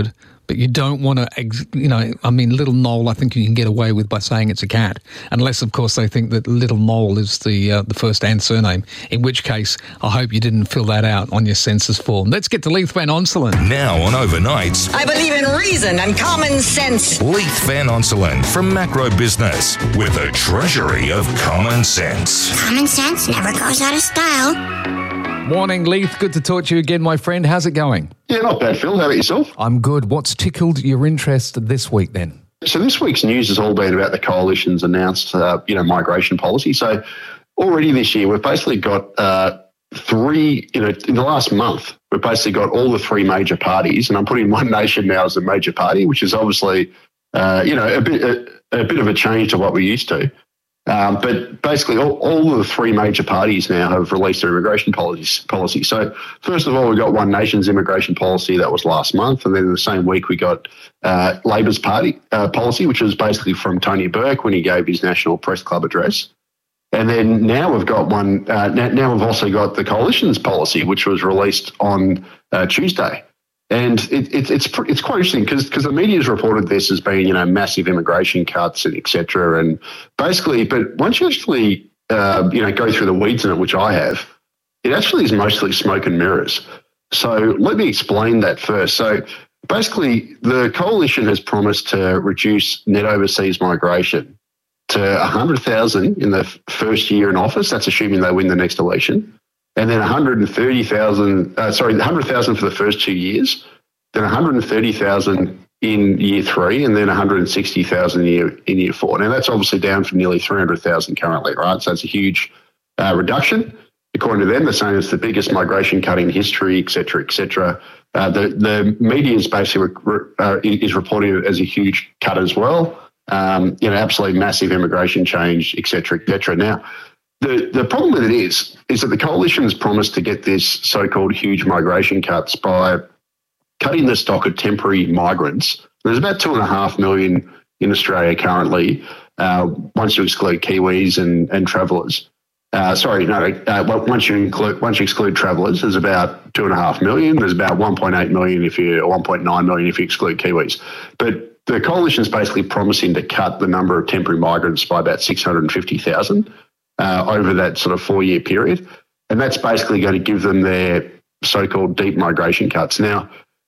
but you don't want to, you know, I mean, Little Mole, I think you can get away with by saying it's a cat, unless, of course, they think that Little Mole is the uh, the first and surname, in which case I hope you didn't fill that out on your census form. Let's get to Leith Van Onselen. Now on Overnights, I believe in reason and common sense. Leith Van Onselen from Macro Business with a treasury of common sense. Common sense never goes out of style. Morning, Leith. Good to talk to you again, my friend. How's it going? Yeah, not bad, Phil. How about yourself? I'm good. What's tickled your interest this week then? So this week's news has all been about the coalition's announced, uh, you know, migration policy. So already this year, we've basically got uh, three, you know, in the last month, we've basically got all the three major parties, and I'm putting One Nation now as a major party, which is obviously, uh, you know, a bit a, a bit of a change to what we're used to. Um, but basically, all, all of the three major parties now have released their immigration policies, policy. So first of all, we got One Nation's immigration policy that was last month, and then the same week we got uh, Labor's party uh, policy, which was basically from Tony Burke when he gave his National Press Club address. And then now we've got one. Uh, now, now we've also got the coalition's policy, which was released on uh, Tuesday. And it, it, it's it's quite interesting because because the media's reported this as being, you know, massive immigration cuts and et cetera. And basically, but once you actually, uh, you know, go through the weeds in it, which I have, it actually is mostly smoke and mirrors. So let me explain that first. So basically, the coalition has promised to reduce net overseas migration to one hundred thousand in the first year in office. That's assuming they win the next election. And then one hundred thirty thousand, uh, sorry, one hundred thousand for the first two years, then one hundred thirty thousand in year three, and then one hundred sixty thousand in year, in year four. Now, that's obviously down from nearly three hundred thousand currently, right? So it's a huge uh, reduction. According to them, they're saying it's the biggest migration cut in history, et cetera, et cetera. Uh, the, the media is basically uh, is reporting it as a huge cut as well. Um, you know, absolutely massive immigration change, et cetera, et cetera. Now, The the problem with it is, is that the coalition has promised to get this so-called huge migration cuts by cutting the stock of temporary migrants. There's about two and a half million in Australia currently, uh, once you exclude Kiwis and, and travellers. Uh, sorry, no, uh, once you include once you exclude travellers, there's about two and a half million. There's about one point eight million if you, or one point nine million if you exclude Kiwis. But the coalition is basically promising to cut the number of temporary migrants by about six hundred fifty thousand. Uh, over that sort of four-year period. And that's basically going to give them their so-called deep migration cuts. Now,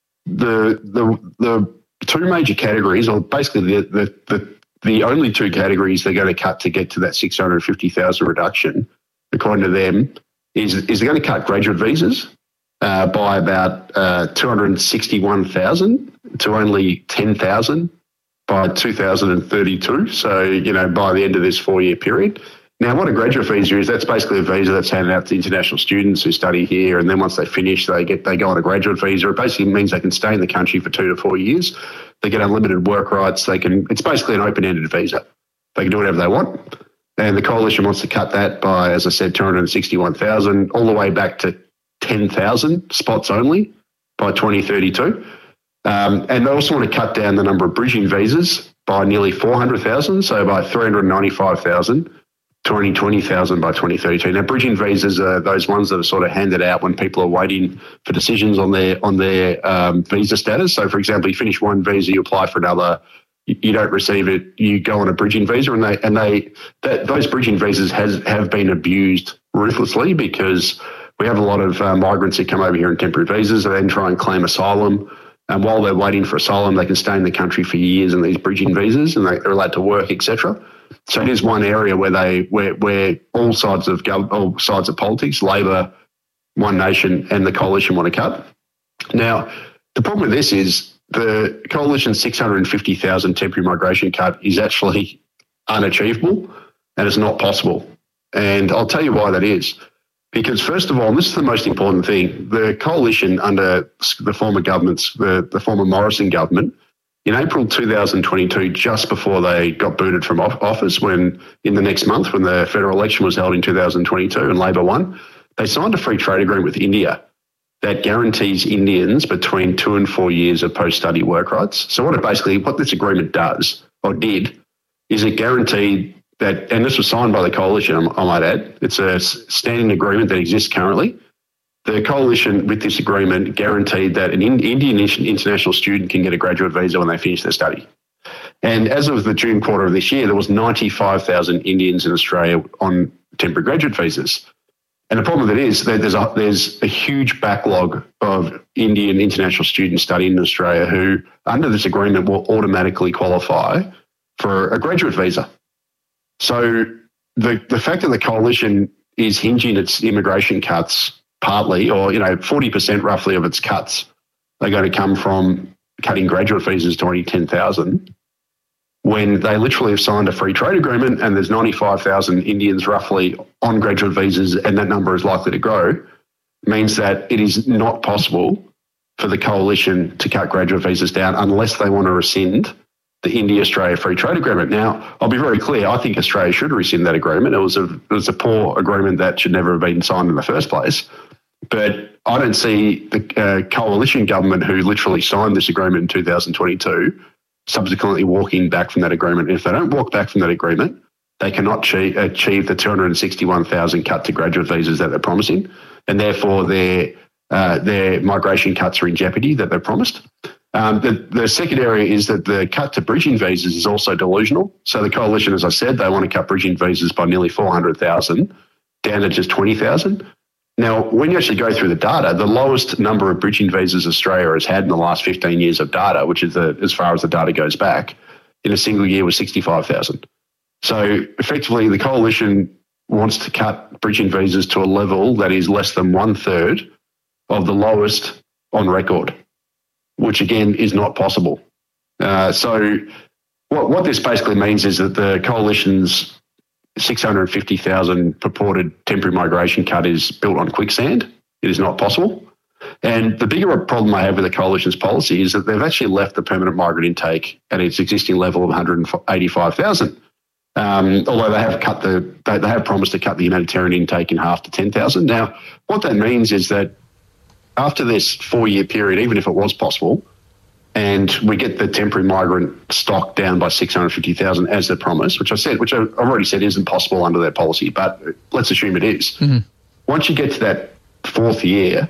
the the the two major categories, or basically the the the, the only two categories they're going to cut to get to that six hundred fifty thousand reduction, according to them, is, is they're going to cut graduate visas uh, by about uh, two hundred sixty-one thousand to only ten thousand by two thousand thirty-two. So, you know, by the end of this four-year period. Now, what a graduate visa is, that's basically a visa that's handed out to international students who study here, and then once they finish, they get they go on a graduate visa. It basically means they can stay in the country for two to four years. They get unlimited work rights. They can. It's basically an open-ended visa. They can do whatever they want. And the coalition wants to cut that by, as I said, two hundred sixty-one thousand, all the way back to ten thousand spots only by twenty thirty-two. Um, and they also want to cut down the number of bridging visas by nearly four hundred thousand, so by three hundred ninety-five thousand. twenty, twenty thousand by twenty thirty-two. Now, bridging visas are those ones that are sort of handed out when people are waiting for decisions on their on their um, visa status. So, for example, you finish one visa, you apply for another, you, you don't receive it, you go on a bridging visa, and they and they that, those bridging visas has have been abused ruthlessly because we have a lot of uh, migrants who come over here on temporary visas and then try and claim asylum. And while they're waiting for asylum, they can stay in the country for years in these bridging visas, and they're allowed to work, et cetera. So it is one area where they where where all sides of gov- all sides of politics, Labor, One Nation, and the coalition want to cut. Now, the problem with this is the coalition's six hundred fifty thousand temporary migration cut is actually unachievable, and it's not possible. And I'll tell you why that is. Because first of all, and this is the most important thing, the coalition under the former governments, the, the former Morrison government, in April two thousand twenty-two, just before they got booted from office, when in the next month, when the federal election was held in two thousand twenty-two and Labor won, they signed a free trade agreement with India that guarantees Indians between two and four years of post-study work rights. So what it basically, what this agreement does, or did, is it guaranteed that, and this was signed by the coalition, I might add, it's a standing agreement that exists currently, the coalition with this agreement guaranteed that an Indian international student can get a graduate visa when they finish their study. And as of the June quarter of this year, there was ninety-five thousand Indians in Australia on temporary graduate visas. And the problem with it is that there's a, there's a huge backlog of Indian international students studying in Australia who, under this agreement, will automatically qualify for a graduate visa. So the the fact that the coalition is hinging its immigration cuts partly, or, you know, forty percent roughly of its cuts are going to come from cutting graduate visas to only ten thousand, when they literally have signed a free trade agreement and there's ninety-five thousand Indians roughly on graduate visas, and that number is likely to grow, means that it is not possible for the coalition to cut graduate visas down unless they want to rescind the India-Australia Free Trade Agreement. Now, I'll be very clear, I think Australia should rescind that agreement. It was a, it was a poor agreement that should never have been signed in the first place. But I don't see the uh, coalition government who literally signed this agreement in two thousand twenty-two subsequently walking back from that agreement. And if they don't walk back from that agreement, they cannot achieve, achieve the two hundred sixty-one thousand cut to graduate visas that they're promising, and therefore their uh, their migration cuts are in jeopardy that they've promised. Um, the, the second area is that the cut to bridging visas is also delusional. So the coalition, as I said, they want to cut bridging visas by nearly four hundred thousand down to just twenty thousand. Now, when you actually go through the data, the lowest number of bridging visas Australia has had in the last fifteen years of data, which is the, as far as the data goes back, in a single year was sixty-five thousand. So effectively, the coalition wants to cut bridging visas to a level that is less than one third of the lowest on record, which again is not possible. Uh, so what, what this basically means is that the coalition's six hundred fifty thousand purported temporary migration cut is built on quicksand. It is not possible. And the bigger problem I have with the coalition's policy is that they've actually left the permanent migrant intake at its existing level of one hundred eighty-five thousand. Um, although they have cut the, they, they have promised to cut the humanitarian intake in half to ten thousand. Now, what that means is that after this four-year period, even if it was possible, and we get the temporary migrant stock down by six hundred fifty thousand as they promised, which I said, which I've already said isn't possible under their policy, but let's assume it is. Mm-hmm. Once you get to that fourth year,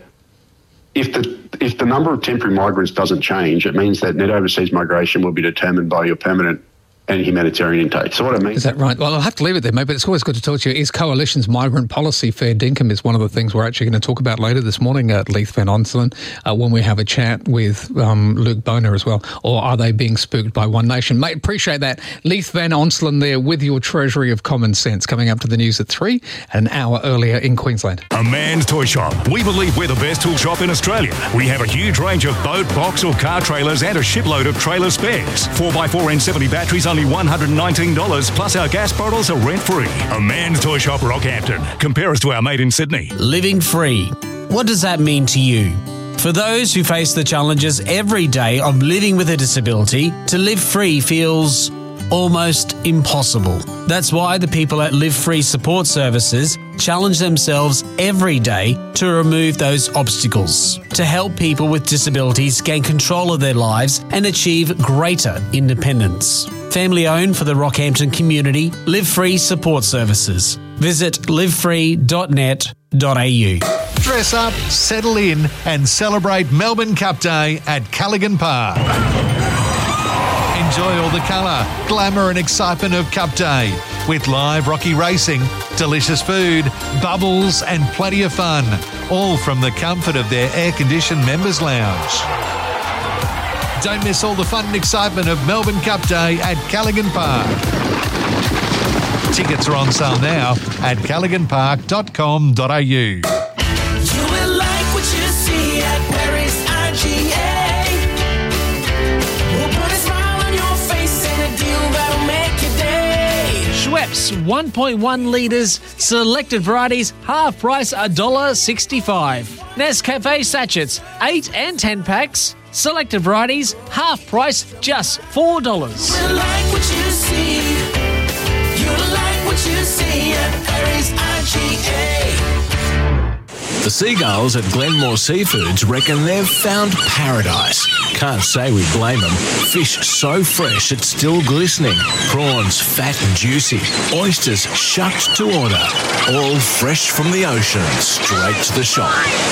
if the if the number of temporary migrants doesn't change, it means that net overseas migration will be determined by your permanent and humanitarian intake. So what I mean... Is that right? Well, I'll have to leave it there, mate, but it's always good to talk to you. Is Coalition's migrant policy fair dinkum is one of the things we're actually going to talk about later this morning at Leith Van Onselen uh, when we have a chat with um, Luke Boner as well. Or are they being spooked by One Nation? Mate, appreciate that. Leith Van Onselen there with your treasury of common sense coming up to the news at three and an hour earlier in Queensland. A Man's Toy Shop. We believe we're the best tool shop in Australia. We have a huge range of boat, box or car trailers and a shipload of trailer spares. four by four N seventy batteries, only one hundred nineteen dollars, plus our gas bottles are rent-free. A Man's Toy Shop, Rockhampton. Compare us to our mate in Sydney. Living free. What does that mean to you? For those who face the challenges every day of living with a disability, to live free feels almost impossible. That's why the people at Live Free Support Services challenge themselves every day to remove those obstacles, to help people with disabilities gain control of their lives and achieve greater independence. Family owned for the Rockhampton community, Live Free Support Services. Visit live free dot net dot a u. Dress up, settle in and celebrate Melbourne Cup Day at Callaghan Park. Enjoy all the colour, glamour and excitement of Cup Day with live Rocky racing, delicious food, bubbles and plenty of fun, all from the comfort of their air-conditioned members' lounge. Don't miss all the fun and excitement of Melbourne Cup Day at Callaghan Park. Tickets are on sale now at callaghan park dot com dot a u. You will like what you see at Paris I G A. Schweppes one point one litres, selected varieties, half price one dollar sixty-five. Nescafe sachets, eight and ten packs, selected varieties, half price, just four dollars. You like what you see. You like what you see at Paris I G A. The seagulls at Glenmore Seafoods reckon they've found paradise. Can't say we blame them. Fish so fresh it's still glistening. Prawns fat and juicy. Oysters shucked to order. All fresh from the ocean, straight to the shop.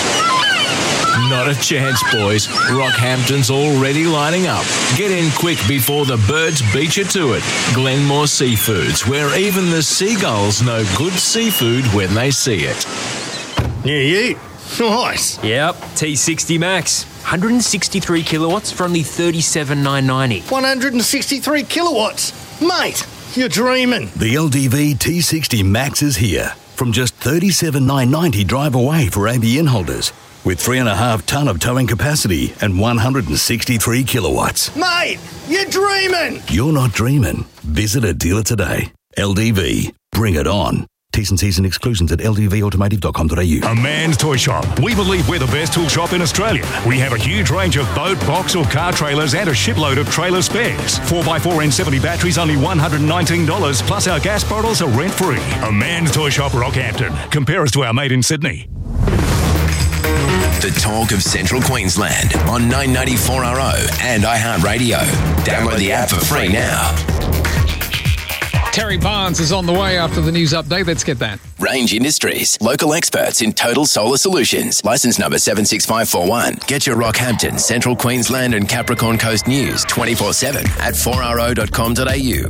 Not a chance, boys. Rockhampton's already lining up. Get in quick before the birds beat you to it. Glenmore Seafoods, where even the seagulls know good seafood when they see it. Yeah, you. Nice. Yep, T sixty Max. one hundred sixty-three kilowatts for only thirty-seven thousand nine hundred ninety. one hundred sixty-three kilowatts. Mate, you're dreaming. The L D V T sixty Max is here. From just thirty-seven thousand nine hundred ninety drive away for A B N holders. With three and a half tonne of towing capacity and one hundred sixty-three kilowatts. Mate, you're dreaming. You're not dreaming. Visit a dealer today. L D V. Bring it on. T's and C's and exclusions at l d v automotive dot com dot a u. A Man's Toy Shop. We believe we're the best tool shop in Australia. We have a huge range of boat, box or car trailers and a shipload of trailer spares. four by four N seventy batteries, only one hundred nineteen dollars, plus our gas bottles are rent-free. A Man's Toy Shop, Rockhampton. Compare us to our mate in Sydney. The talk of Central Queensland on nine ninety-four R O and iHeartRadio. Download the app for free now. Terry Barnes is on the way after the news update. Let's get that. Range Industries, local experts in total solar solutions. License number seven six five four one. Get your Rockhampton, Central Queensland and Capricorn Coast news twenty-four seven at four r o dot com dot a u.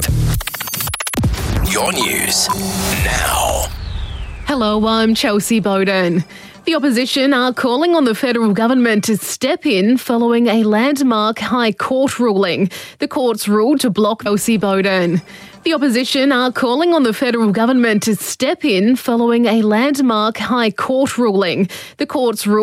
Your news now. Hello, I'm Chelsea Bowden. The opposition are calling on the federal government to step in following a landmark High Court ruling. The court's ruled to block Chelsea Bowden. The opposition are calling on the federal government to step in following a landmark High Court ruling. The court's ruled